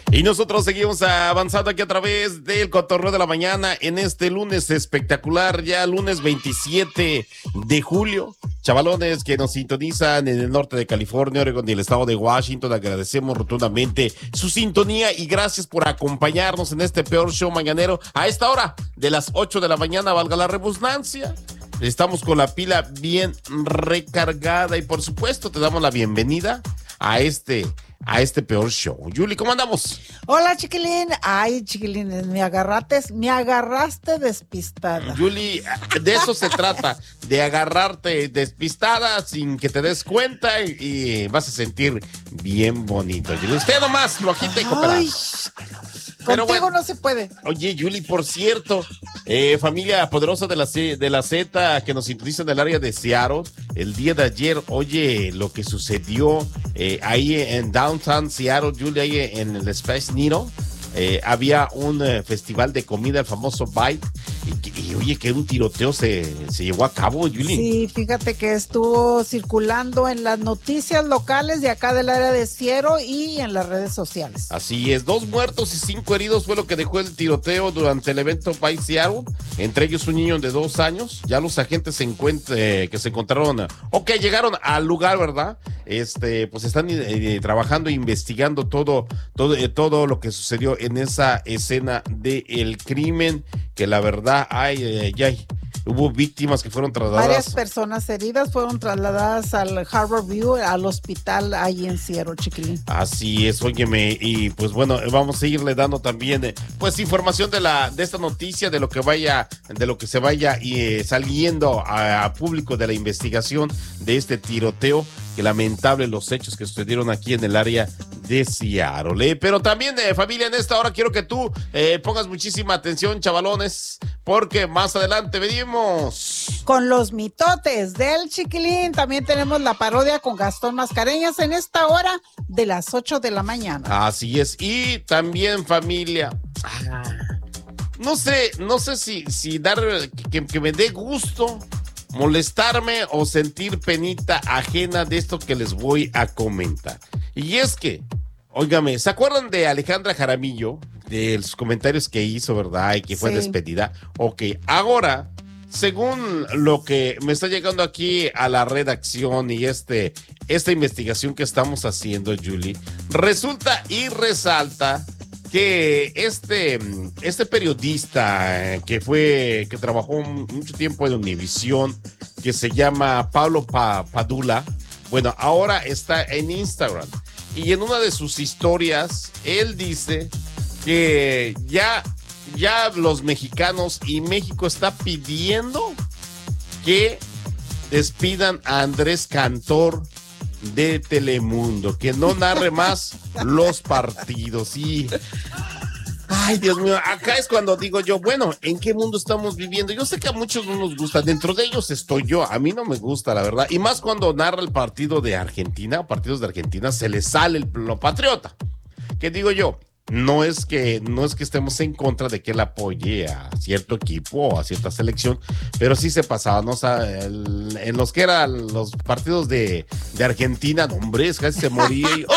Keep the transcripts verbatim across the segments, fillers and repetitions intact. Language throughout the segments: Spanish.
Y nosotros seguimos avanzando aquí a través del Cotorreo de la Mañana en este lunes espectacular, ya lunes veintisiete de julio. Chavalones que nos sintonizan en el norte de California, Oregon y el estado de Washington, agradecemos rotundamente su sintonía y gracias por acompañarnos en este peor show mañanero a esta hora de las ocho de la mañana, valga la redundancia. Estamos con la pila bien recargada y por supuesto te damos la bienvenida a este a este peor show. Yuli, ¿cómo andamos? Hola, chiquilín. Ay, chiquilín, me agarraste, me agarraste despistada. Yuli, de eso se trata, de agarrarte despistada sin que te des cuenta y, y vas a sentir bien bonito. Yuli, usted nomás flojita y cooperada. Pero contigo bueno, no se puede. Oye, Yuli, por cierto, eh, familia poderosa de la, C, de la Z que nos sintoniza en el área de Seattle, el día de ayer, oye, lo que sucedió eh, ahí en Downtown Seattle, Yuli, ahí en el Space Needle, eh, había un eh, festival de comida, el famoso Bite, y, y oye, que un tiroteo se, se llevó a cabo, Yuli. Sí, fíjate que estuvo circulando en las noticias locales de acá del área de Seattle y en las redes sociales. Así es, dos muertos y cinco heridos fue lo que dejó el tiroteo durante el evento Bite Seattle, entre ellos un niño de dos años. Ya los agentes se encuent- eh, que se encontraron, o que llegaron al lugar, ¿verdad? Este, pues están eh, trabajando, investigando todo, todo, eh, todo lo que sucedió en esa escena del crimen, que la verdad, ay, ay, ay, hubo víctimas que fueron trasladadas. Varias personas heridas fueron trasladadas al Harbor View, al hospital ahí en Seattle, chiquilín. Así es, óyeme, y pues bueno, vamos a seguirle dando también, eh, pues información de la, de esta noticia, de lo que vaya, de lo que se vaya eh, saliendo a, a público de la investigación de este tiroteo. Que lamentable los hechos que sucedieron aquí en el área de Seattle. Pero también, eh, familia, en esta hora quiero que tú eh, pongas muchísima atención, chavalones, porque más adelante venimos con los mitotes del chiquilín. También tenemos la parodia con Gastón Mascareñas en esta hora de las ocho de la mañana. Así es. Y también, familia, ah, no sé, no sé si, si dar, que, que me dé gusto molestarme o sentir penita ajena de esto que les voy a comentar. Y es que, óigame, ¿se acuerdan de Alejandra Jaramillo? De los comentarios que hizo, ¿verdad? Y que fue sí. despedida. Ok, ahora, según lo que me está llegando aquí a la redacción y este, esta investigación que estamos haciendo, Julie, resulta y resalta que este, este periodista que fue, que trabajó mucho tiempo en Univisión, que se llama Pablo pa- Padula, bueno, ahora está en Instagram. Y en una de sus historias, él dice que ya, ya los mexicanos y México está pidiendo que despidan a Andrés Cantor de Telemundo, que no narre más los partidos. Y ay, Dios mío, acá es cuando digo yo, bueno, ¿en qué mundo estamos viviendo? Yo sé que a muchos no nos gusta, dentro de ellos estoy yo, a mí no me gusta, la verdad, y más cuando narra el partido de Argentina, partidos de Argentina, se le sale el, lo patriota. ¿Qué digo yo? No es que no es que estemos en contra de que él apoye a cierto equipo o a cierta selección, pero sí se pasaba, ¿no? O sea, el, en los que eran los partidos de, de Argentina, no, hombre, casi se moría y...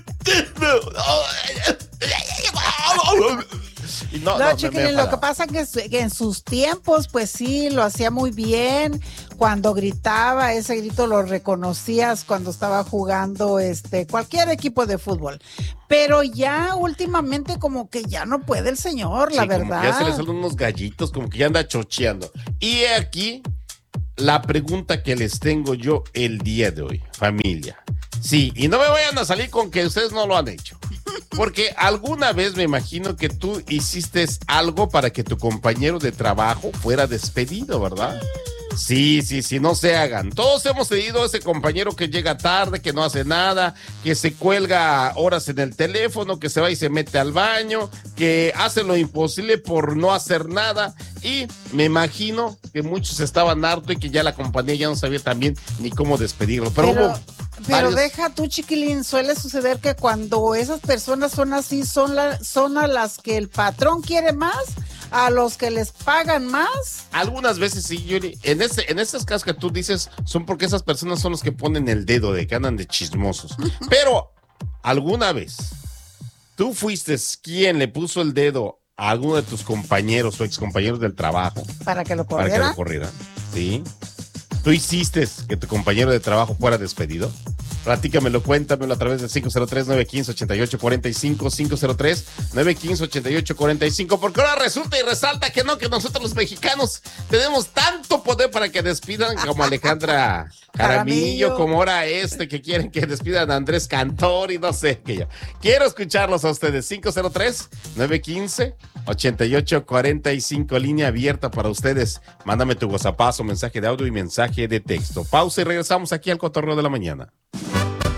Y no, no, no chiquilín, lo que pasa es que, que en sus tiempos, pues sí, lo hacía muy bien. Cuando gritaba, ese grito lo reconocías cuando estaba jugando este cualquier equipo de fútbol. Pero ya últimamente como que ya no puede el señor, sí, la verdad. Ya se le salen unos gallitos, como que ya anda chocheando. Y aquí la pregunta que les tengo yo el día de hoy, familia. Sí, y no me vayan a salir con que ustedes no lo han hecho. Porque alguna vez me imagino que tú hiciste algo para que tu compañero de trabajo fuera despedido, ¿verdad? Sí, sí, sí, no se hagan. Todos hemos tenido ese compañero que llega tarde, que no hace nada, que se cuelga horas en el teléfono, que se va y se mete al baño, que hace lo imposible por no hacer nada. Y me imagino que muchos estaban hartos y que ya la compañía ya no sabía también ni cómo despedirlo. Pero, Pero... hubo Pero varios... deja tú, chiquilín, suele suceder que cuando esas personas son así, son, la, son a las que el patrón quiere más, a los que les pagan más. Algunas veces sí, Yuri, en ese, en esas casos que tú dices, son porque esas personas son los que ponen el dedo, de que andan de chismosos. Pero, alguna vez, ¿Tú fuiste quien le puso el dedo a alguno de tus compañeros o excompañeros del trabajo? ¿Para que lo corriera? Para que lo corriera, sí. ¿Tú hiciste que tu compañero de trabajo fuera despedido? Platícamelo, cuéntamelo a través del cinco cero tres, nueve uno cinco, ocho ocho cuatro cinco, cinco cero tres, nueve uno cinco, ocho ocho cuatro cinco, porque ahora resulta y resalta que no, que nosotros los mexicanos tenemos tanto poder para que despidan como Alejandra Jaramillo, como ahora este que quieren que despidan a Andrés Cantor y no sé qué ya. Quiero escucharlos a ustedes, cinco cero tres, nueve uno cinco, ocho ocho cuatro cinco, línea abierta para ustedes. Mándame tu WhatsApp, mensaje de audio y mensaje de texto. Pausa y regresamos aquí al Cotorreo de la Mañana.